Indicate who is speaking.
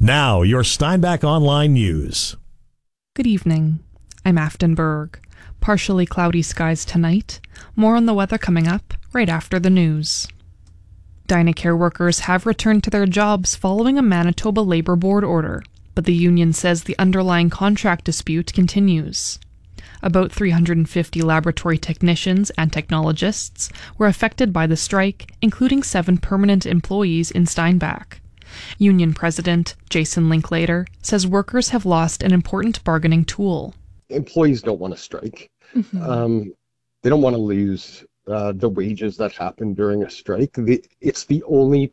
Speaker 1: Now, your Steinbach Online News.
Speaker 2: Good evening. I'm Afton Berg. Partially cloudy skies tonight. More on the weather coming up right after the news. Dynacare workers have returned to their jobs following a Manitoba Labour Board order, but the union says the underlying contract dispute continues. About 350 laboratory technicians and technologists were affected by the strike, including 7 permanent employees in Steinbach. Union President Jason Linklater says workers have lost an important bargaining tool.
Speaker 3: Employees don't want to strike. They don't want to lose the wages that happen during a strike. It's the only